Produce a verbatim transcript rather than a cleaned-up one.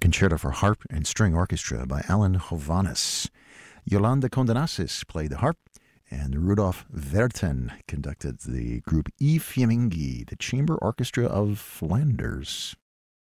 Concerto for Harp and String Orchestra by Alan Hovhaness. Yolanda Kondanassis played the harp, and Rudolf Verten conducted the group E. Fiammingi, the Chamber Orchestra of Flanders.